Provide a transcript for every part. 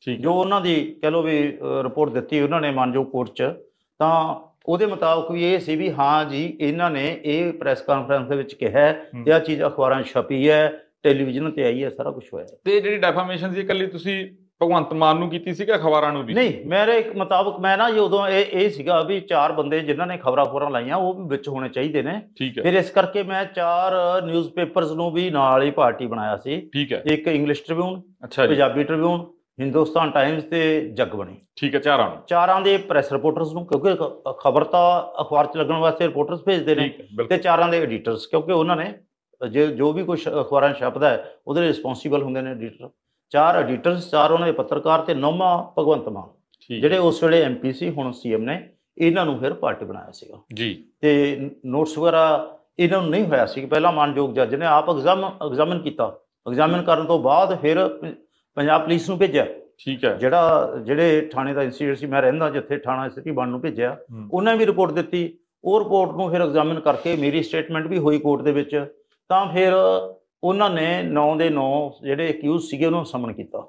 ਜੋ ਉਹਨਾਂ ਦੀ ਕਹਿ ਲਓ ਵੀ ਰਿਪੋਰਟ ਦਿੱਤੀ ਉਹਨਾਂ ਨੇ ਮਾਨਯੋਗ ਕੋਰਟ 'ਚ, ਤਾਂ ਉਹਦੇ ਮੁਤਾਬਕ ਵੀ ਇਹ ਸੀ ਵੀ ਹਾਂ ਜੀ ਇਹਨਾਂ ਨੇ ਇਹ ਪ੍ਰੈਸ ਕਾਨਫਰੰਸ ਦੇ ਵਿੱਚ ਕਿਹਾ ਤੇ ਆਹ ਚੀਜ਼ ਅਖਬਾਰਾਂ 'ਚ ਛਪੀ ਹੈ, ਟੈਲੀਵਿਜ਼ਨ ਤੇ ਆਈ ਹੈ, ਸਾਰਾ ਕੁਝ ਹੋਇਆ। ਤੇ ਜਿਹੜੀ ਡੈਫਾਮੇਸ਼ਨ ਸੀ ਇਕੱਲੀ ਤੁਸੀਂ ਭਗਵੰਤ ਮਾਨ ਨੂੰ ਕੀਤੀ ਸੀ ਕਿ ਅਖਬਾਰਾਂ ਨੂੰ ਵੀ? ਨਹੀਂ, ਮੇਰੇ ਮੁਤਾਬਕ ਮੈਂ ਨਾ ਜੀ ਉਦੋਂ ਇਹ ਸੀਗਾ ਵੀ 4 ਬੰਦੇ ਜਿਨ੍ਹਾਂ ਨੇ ਖਬਰਾਂ ਲਾਈਆਂ ਉਹ ਵੀ ਵਿੱਚ ਹੋਣੇ ਚਾਹੀਦੇ ਨੇ। ਠੀਕ ਹੈ। ਫਿਰ ਇਸ ਕਰਕੇ ਮੈਂ 4 ਨਿਊਜ਼ਪੇਪਰਸ ਨੂੰ ਵੀ ਨਾਲ ਹੀ ਪਾਰਟੀ ਬਣਾਇਆ ਸੀ। ਠੀਕ ਹੈ। ਇੱਕ ਇੰਗਲਿਸ਼ ਟ੍ਰਿਬਿਊਨ, ਅੱਛਾ ਜੀ, ਪੰਜਾਬੀ ਟ੍ਰਿਬਿਊਨ, ਹਿੰਦੁਸਤਾਨ ਟਾਈਮਸ ਤੇ ਜਗਬਾਣੀ। ਠੀਕ ਹੈ। 4ਾਂ ਦੇ ਪ੍ਰੈਸ ਰਿਪੋਰਟਰਸ ਨੂੰ, ਕਿਉਂਕਿ ਖਬਰ ਤਾਂ ਅਖਬਾਰ 'ਚ ਲੱਗਣ ਵਾਸਤੇ ਰਿਪੋਰਟਰਸ ਭੇਜਦੇ ਨੇ, ਤੇ 4ਾਂ ਦੇ ਐਡੀਟਰਸ, ਕਿਉਂਕਿ ਉਹਨਾਂ ਨੇ ਜੋ ਵੀ ਕੁਛ ਅਖਬਾਰਾਂ 'ਚ ਛਪਦਾ ਹੈ ਉਹਦੇ ਲਈ ਰਿਸਪੌਂਸੀਬਲ ਹੁੰਦੇ ਨੇ ਐਡੀਟਰ। 4 ਐਡੀਟਰਸ, 4 ਉਹਨਾਂ ਦੇ ਪੱਤਰਕਾਰ, ਤੇ 9ਵਾਂ ਭਗਵੰਤ ਮਾਨ, ਜਿਹੜੇ ਉਸ ਵੇਲੇ MP ਸੀ, ਹੁਣ CM ਨੇ। ਇਹਨਾਂ ਨੂੰ ਫਿਰ ਪਾਰਟੀ ਬਣਾਇਆ ਸੀਗਾ ਜੀ। ਤੇ ਨੋਟਸ ਵਗੈਰਾ ਇਹਨਾਂ ਨੂੰ ਨਹੀਂ ਹੋਇਆ ਸੀ। ਪਹਿਲਾਂ ਮਾਨਯੋਗ ਜੱਜ ਨੇ ਆਪ ਐਗਜ਼ਾਮਨ ਕੀਤਾ, ਐਗਜ਼ਾਮਨ ਕਰਨ ਤੋਂ ਬਾਅਦ ਫਿਰ ਪੰਜਾਬ ਪੁਲਿਸ ਨੂੰ ਭੇਜਿਆ। ਠੀਕ ਹੈ। ਜਿਹੜੇ ਥਾਣੇ ਦਾ ਇੰਸਟੀਟਿਊਟ ਸੀ, ਮੈਂ ਰਹਿੰਦਾ ਜਿੱਥੇ, ਥਾਣਾ ਸਿਟੀ 1 ਨੂੰ ਭੇਜਿਆ। ਉਹਨਾਂ ਵੀ ਰਿਪੋਰਟ ਦਿੱਤੀ। ਉਹ ਰਿਪੋਰਟ ਨੂੰ ਫਿਰ ਐਗਜ਼ਾਮਨ ਕਰਕੇ ਮੇਰੀ ਸਟੇਟਮੈਂਟ ਵੀ ਹੋਈ ਕੋਰਟ ਦੇ ਵਿੱਚ। ਤਾਂ ਫਿਰ ਉਹਨਾਂ ਨੇ 9 ਦੇ 9 ਜਿਹੜੇ ਅਕਿਊਜ਼ ਸੀਗੇ ਉਹਨਾਂ ਨੂੰ ਸਮਨ ਕੀਤਾ,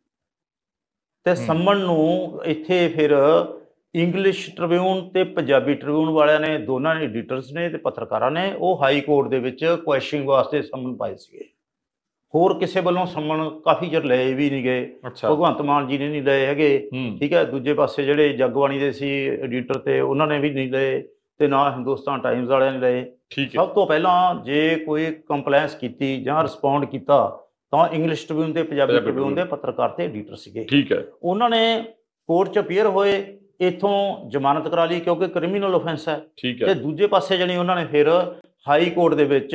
ਤੇ ਸਮਨ ਨੂੰ ਇੱਥੇ ਫਿਰ ਇੰਗਲਿਸ਼ ਟ੍ਰਿਬਿਊਨ ਤੇ ਪੰਜਾਬੀ ਟ੍ਰਿਬਿਊਨ ਵਾਲਿਆਂ ਨੇ, ਦੋਨਾਂ ਨੇ, ਐਡੀਟਰਸ ਨੇ ਤੇ ਪੱਤਰਕਾਰਾਂ ਨੇ, ਉਹ ਹਾਈ ਕੋਰਟ ਦੇ ਵਿੱਚ ਕੁਐਸ਼ਨਿੰਗ ਵਾਸਤੇ ਸਮਨ ਪਾਏ ਸੀਗੇ। ਹੋਰ ਕਿਸੇ ਵੱਲੋਂ ਸਮਨ ਕਾਫੀ ਚਿਰ ਲਏ ਵੀ ਨਹੀਂ ਗਏ। ਭਗਵੰਤ ਮਾਨ ਜੀ ਨੇ ਨਹੀਂ ਲਏ ਹੈਗੇ। ਠੀਕ ਹੈ। ਦੂਜੇ ਪਾਸੇ ਜਿਹੜੇ ਜਗਬਾਣੀ ਦੇ ਸੀ ਐਡੀਟਰ, ਤੇ ਉਹਨਾਂ ਨੇ ਵੀ ਨਹੀਂ ਲਏ, ਤੇ ਨਾ ਹਿੰਦੁਸਤਾਨ ਟਾਈਮਸ ਵਾਲਿਆਂ ਨੇ ਲਏ। ਸਭ ਤੋਂ ਪਹਿਲਾਂ ਜੇ ਕੋਈ ਕੰਪਲੇਂਸ ਕੀਤੀ ਜਾਂ ਰਿਸਪੌਂਡ ਕੀਤਾ ਤਾਂ ਇੰਗਲਿਸ਼ ਟ੍ਰਿਬਿਊਨ ਤੇ ਪੰਜਾਬੀ ਟ੍ਰਿਬਿਊਨ ਦੇ ਪੱਤਰਕਾਰ ਤੇ ਐਡੀਟਰ ਸੀਗੇ। ਠੀਕ ਹੈ। ਉਹਨਾਂ ਨੇ ਕੋਰਟ 'ਚ ਅਪੀਅਰ ਹੋਏ, ਇੱਥੋਂ ਜ਼ਮਾਨਤ ਕਰਾ ਲਈ ਕਿਉਂਕਿ ਕ੍ਰਿਮੀਨਲ ਆਫੈਂਸ ਹੈ। ਤੇ ਦੂਜੇ ਪਾਸੇ ਜਾਣੀ ਉਹਨਾਂ ਨੇ ਫਿਰ ਹਾਈ ਕੋਰਟ ਦੇ ਵਿੱਚ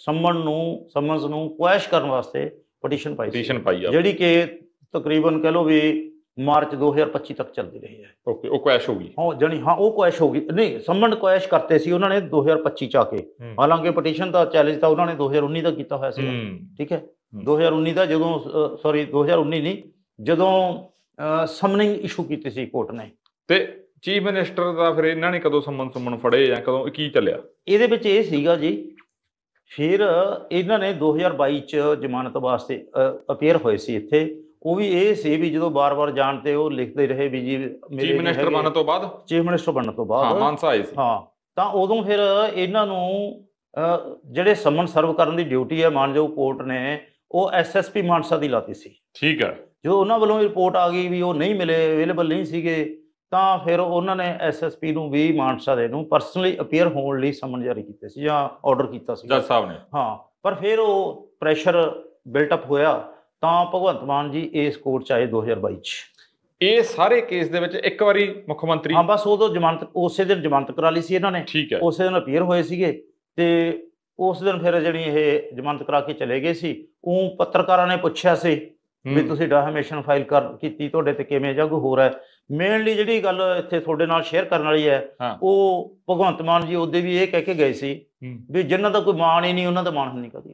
ਸਮਨਸ ਨੂੰ ਕੁਐਸ਼ ਕਰਨ ਵਾਸਤੇ ਪਟੀਸ਼ਨ ਪਾਈ, ਜਿਹੜੀ ਕਿ ਤਕਰੀਬਨ ਕਹਿ ਲਓ ਵੀ ਮਾਰਚ 2025 ਤੱਕ ਚੱਲਦੀ ਰਹੀ ਹੈ। ਓਕੇ, ਉਹ ਕੁਐਸ਼ ਹੋ ਗਈ। ਉਹ ਕੁਐਸ਼ ਹੋ ਗਈ। ਨਹੀਂ, ਸਮਨ ਕੁਐਸ਼ ਕਰਤੇ ਸੀ ਉਹਨਾਂ ਨੇ 2025 'ਚ ਆ ਕੇ। ਹਾਲਾਂਕਿ ਪਟੀਸ਼ਨ ਦਾ ਚੈਲੰਜ ਤਾਂ ਉਹਨਾਂ ਨੇ 2019 ਦਾ ਕੀਤਾ ਹੋਇਆ ਸੀ। ਠੀਕ ਹੈ। 2019 ਦਾ ਜਦੋਂ 2019 ਨਹੀਂ, ਜਦੋਂ ਸਮਨਿੰਗ ਇਸ਼ੂ ਕੀਤੀ ਸੀ ਕੋਰਟ ਨੇ। ਤੇ ਚੀਫ ਮਿਨਿਸਟਰ ਦਾ ਫਿਰ ਇਹਨਾਂ ਨੇ ਕਦੋਂ ਸਮਨ ਫੜੇ ਜਾਂ ਕਦੋਂ ਕੀ ਚੱਲਿਆ? ਇਹਦੇ ਵਿੱਚ ਇਹ ਸੀਗਾ ਜੀ, ਫਿਰ ਇਹਨਾਂ ਨੇ 2022 'ਚ ਜ਼ਮਾਨਤ ਵਾਸਤੇ ਅਪੀਅਰ ਹੋਏ ਸੀ ਇੱਥੇ। ਉਹ ਵੀ ਇਹ ਸੀ ਵੀ ਜਦੋਂ ਬਾਰ-ਬਾਰ ਜਾਣ ਤੇ ਉਹ ਲਿਖਦੇ ਰਹੇ ਵੀ ਜੀ ਚੀਫ ਮਿਨਿਸਟਰ ਬਣਨ ਤੋਂ ਬਾਅਦ, ਮਾਨਸਾ ਆਏ ਸੀ। ਹਾਂ, ਤਾਂ ਉਦੋਂ ਫਿਰ ਇਹਨਾਂ ਨੂੰ ਜਿਹੜੇ ਸਮਨ ਸਰਵ ਕਰਨ ਦੀ ਡਿਊਟੀ ਹੈ ਮਾਨਯੋਗ ਕੋਰਟ ਨੇ, ਉਹ SSP ਮਾਨਸਾ ਦੀ ਲਾਤੀ ਸੀ। ਠੀਕ ਹੈ। ਜਦੋਂ ਉਹਨਾਂ ਵੱਲੋਂ ਰਿਪੋਰਟ ਆ ਗਈ ਵੀ ਉਹ ਨਹੀਂ ਮਿਲੇ, ਅਵੇਲੇਬਲ ਨਹੀਂ ਸੀਗੇ, ਤਾਂ ਫਿਰ ਉਹਨਾਂ ਨੇ SSP ਨੂੰ ਵੀ ਮਾਨਸਾ ਦੇ ਨੂੰ ਪਰਸਨਲੀ ਅਪੀਅਰ ਹੋਣ ਲਈ ਸਮਨ ਜਾਰੀ ਕੀਤੇ ਸੀ ਜਾਂ ਆਰਡਰ ਕੀਤਾ ਸੀ ਜੱਜ ਸਾਹਿਬ ਨੇ। ਹਾਂ, ਪਰ ਫਿਰ ਉਹ ਪ੍ਰੈਸ਼ਰ ਬਿਲਟ ਅਪ ਹੋਇਆ, ਤਾਂ ਭਗਵੰਤ ਮਾਨ ਜੀ ਇਸ ਕੋਰਟ 'ਚ ਆਏ 2022 'ਚ। ਇਹ ਸਾਰੇ ਕੇਸ ਦੇ ਵਿੱਚ ਇੱਕ ਵਾਰੀ ਮੁੱਖ ਮੰਤਰੀ? ਹਾਂ, ਬਸ ਉਦੋਂ ਉਸੇ ਦਿਨ ਜ਼ਮਾਨਤ ਕਰਾ ਲਈ ਸੀ ਇਹਨਾਂ ਨੇ। ਠੀਕ ਹੈ। ਉਸੇ ਦਿਨ ਅਪੀਅਰ ਹੋਏ ਸੀਗੇ, ਤੇ ਉਸ ਦਿਨ ਫਿਰ ਜਿਹੜੀ ਇਹ ਜ਼ਮਾਨਤ ਕਰਾ ਕੇ ਚਲੇ ਗਏ ਸੀ। ਉਹ ਪੱਤਰਕਾਰਾਂ ਨੇ ਪੁੱਛਿਆ ਸੀ ਵੀ ਤੁਸੀਂ ਡੈਫੇਮੇਸ਼ਨ ਫਾਈਲ ਕੀਤੀ, ਤੁਹਾਡੇ ਤੇ ਕਿਵੇਂ ਜਾਂ ਕੋਈ ਹੋਰ ਹੈ। ਮੇਨਲੀ ਜਿਹੜੀ ਗੱਲ ਇੱਥੇ ਤੁਹਾਡੇ ਨਾਲ ਸ਼ੇਅਰ ਕਰਨ ਵਾਲੀ ਹੈ, ਉਹ ਭਗਵੰਤ ਮਾਨ ਜੀ ਉਹਦੇ ਵੀ ਇਹ ਕਹਿ ਕੇ ਗਏ ਸੀ ਵੀ ਜਿਨ੍ਹਾਂ ਦਾ ਕੋਈ ਮਾਣ ਹੀ ਨਹੀਂ, ਉਹਨਾਂ ਦਾ ਮਾਣਹਾਨੀ ਕਦੀ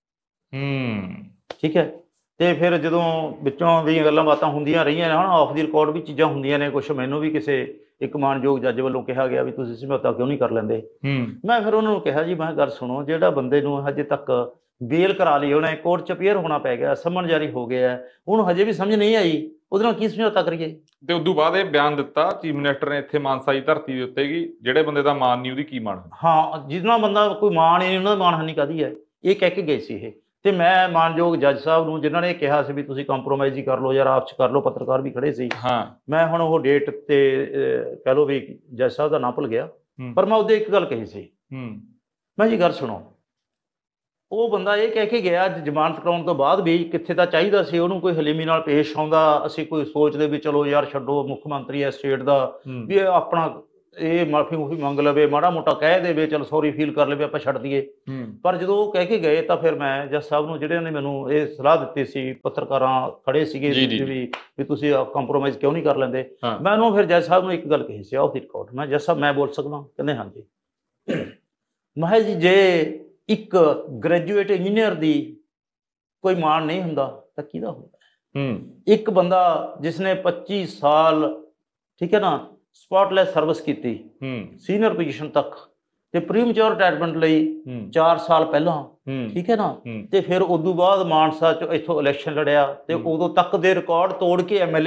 ਹੈ। ਠੀਕ ਹੈ। ਤੇ ਫਿਰ ਜਦੋਂ ਵਿੱਚੋਂ ਦੀਆਂ ਗੱਲਾਂ ਬਾਤਾਂ ਹੁੰਦੀਆਂ ਰਹੀਆਂ ਨੇ, ਆਫ ਦੀ ਰਿਕਾਰਡ ਵੀ ਚੀਜ਼ਾਂ ਹੁੰਦੀਆਂ ਨੇ ਕੁਛ। ਮੈਨੂੰ ਵੀ ਕਿਸੇ ਇੱਕ ਮਾਨਯੋਗ ਜੱਜ ਵੱਲੋਂ ਕਿਹਾ ਗਿਆ ਵੀ ਤੁਸੀਂ ਸਮਝੌਤਾ ਕਿਉਂ ਨਹੀਂ ਕਰ ਲੈਂਦੇ। ਮੈਂ ਫਿਰ ਉਹਨਾਂ ਨੂੰ ਕਿਹਾ ਜੀ, ਮੈਂ ਗੱਲ ਸੁਣੋ, ਜਿਹੜਾ ਬੰਦੇ ਨੂੰ ਹਜੇ ਤੱਕ ਬੇਲ ਕਰਾ ਲਈ, ਉਹਨੇ ਕੋਰਟ 'ਚ ਅਪੀਅਰ ਹੋਣਾ ਪੈ ਗਿਆ, ਸਮਨ ਜਾਰੀ ਹੋ ਗਿਆ, ਉਹਨੂੰ ਹਜੇ ਵੀ ਸਮਝ ਨਹੀਂ ਆਈ, ਉਹਦੇ ਨਾਲ ਕੀ ਸਮਝੌਤਾ ਕਰੀਏ? ਤੇ ਉਦੋਂ ਬਾਅਦ ਇਹ ਬਿਆਨ ਦਿੱਤਾ ਚੀਫ ਮਿਨਿਸਟਰ ਨੇ ਇੱਥੇ ਮਾਨਸਾ ਦੀ ਧਰਤੀ ਦੇ ਉੱਤੇ ਕਿ ਜਿਹੜੇ ਬੰਦੇ ਦਾ ਮਾਣ ਨਹੀਂ ਉਹਦੀ ਕੀ ਮਾਣ? ਹਾਂ, ਜਿਹਨਾਂ ਬੰਦਾ ਕੋਈ ਮਾਣ ਹੀ ਨਹੀਂ, ਉਹਨਾਂ ਦਾ ਮਾਣਹਾਨੀ ਕਾਹਦੀ ਹੈ, ਇਹ ਕਹਿ ਕੇ ਗਏ ਸੀ ਇਹ। ਤੇ ਮੈਂ ਮਾਨਯੋਗ ਜੱਜ ਸਾਹਿਬ ਨੂੰ, ਜਿਨ੍ਹਾਂ ਨੇ ਕਿਹਾ ਸੀ ਵੀ ਤੁਸੀਂ ਕੰਪਰੋਮਾਈਜ਼ ਹੀ ਕਰ ਲਓ ਯਾਰ, ਆਪਸ 'ਚ ਕਰ ਲਓ, ਪੱਤਰਕਾਰ ਵੀ ਖੜੇ ਸੀ। ਮੈਂ ਹੁਣ ਉਹ ਡੇਟ ਤੇ ਕਹਿ ਲਓ ਵੀ ਜੱਜ ਸਾਹਿਬ ਦਾ ਨਾਂ ਭੁੱਲ ਗਿਆ, ਪਰ ਮੈਂ ਉਹਦੇ ਇੱਕ ਗੱਲ ਕਹੀ ਸੀ। ਮੈਂ ਜੀ ਗੱਲ ਸੁਣੋ, ਉਹ ਬੰਦਾ ਇਹ ਕਹਿ ਕੇ ਗਿਆ ਜ਼ਮਾਨਤ ਕਰਾਉਣ ਤੋਂ ਬਾਅਦ ਵੀ ਕਿੱਥੇ ਤਾਂ ਚਾਹੀਦਾ ਸੀ ਉਹਨੂੰ ਕੋਈ ਹਲੀਮੀ ਨਾਲ ਪੇਸ਼ ਆਉਂਦਾ। ਅਸੀਂ ਕੋਈ ਸੋਚਦੇ ਵੀ ਚਲੋ ਯਾਰ ਛੱਡੋ, ਮੁੱਖ ਮੰਤਰੀ ਹੈ ਸਟੇਟ ਦਾ, ਵੀ ਇਹ ਆਪਣਾ ਇਹ ਮਾਫੀ ਮੰਗ ਲਵੇ, ਮਾੜਾ ਮੋਟਾ ਕਹਿ ਦੇਵੇ, ਚਲ ਸੌਰੀ ਫੀਲ ਕਰ ਲਵੇ, ਆਪਾਂ ਛੱਡ ਦਈਏ। ਪਰ ਜਦੋਂ ਉਹ ਕਹਿ ਕੇ ਗਏ ਤਾਂ ਫਿਰ ਮੈਂ ਜੱਜ ਸਾਹਿਬ ਨੂੰ, ਜਿਹੜਿਆਂ ਨੇ ਮੈਨੂੰ ਇਹ ਸਲਾਹ ਦਿੱਤੀ ਸੀ, ਪੱਤਰਕਾਰਾਂ ਖੜੇ ਸੀਗੇ ਵੀ ਤੁਸੀਂ ਕੰਪਰੋਮਾਈਜ਼ ਕਿਉਂ ਨਹੀਂ ਕਰ ਲੈਂਦੇ, ਮੈਂ ਉਹਨੂੰ ਫਿਰ ਜੱਜ ਸਾਹਿਬ ਨੂੰ ਇੱਕ ਗੱਲ ਕਹੀ ਸੀ ਆਫ ਦੀ ਰਿਕਾਰਡ। ਮੈਂ ਜੱਜ ਸਾਹਿਬ, ਮੈਂ ਬੋਲ ਸਕਦਾ? ਕਹਿੰਦੇ ਹਾਂਜੀ। ਮੈਂ ਜੀ, ਜੇ ਇੱਕ ਗ੍ਰੈਜੂਏਟ ਇੰਜੀਨੀਅਰ ਦੀ ਕੋਈ ਮਾਣ ਨਹੀਂ ਹੁੰਦਾ ਤਾਂ ਕਿਹਦਾ ਹੁੰਦਾ? ਇੱਕ ਬੰਦਾ ਜਿਸਨੇ 25 ਸਾਲ, ਠੀਕ ਹੈ ਨਾ, ਸਪੌਟਲੈਸ ਸਰਵਿਸ ਕੀਤੀ ਸੀਨੀਅਰ ਪੋਜੀਸ਼ਨ ਤੱਕ, ਤੇ ਪ੍ਰੀਮੈਚੁਰ ਰਿਟਾਇਰਮੈਂਟ ਲਈ 4 ਸਾਲ ਪਹਿਲਾਂ, ਠੀਕ ਹੈ ਨਾ, ਤੇ ਫਿਰ ਉਦੋਂ ਬਾਅਦ ਮਾਨਸਾ 'ਚ ਇੱਥੋਂ ਇਲੈਕਸ਼ਨ ਲੜਿਆ, ਤੇ ਉਦੋਂ ਤੱਕ ਦੇ ਰਿਕਾਰਡ ਤੋੜ ਕੇ MLA